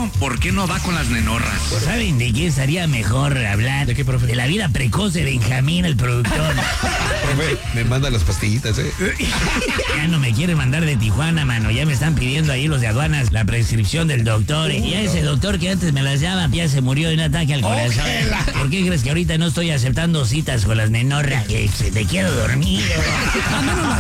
pero ¿por qué no va con las nenorras? Pues, ¿saben de qué estaría mejor hablar? ¿De qué, profe? De la vida precoz de Benjamín, el productor. Profe, me manda las pastillitas, Ya no me quieren mandar de Tijuana, mano. Ya me están pidiendo ahí los de aduanas la prescripción del doctor. Y ya ese doctor que antes me las daba ya se murió de un ataque al corazón. ¿Por qué crees que ahorita no estoy aceptando citas con las nenorras? Que te quiero dormir.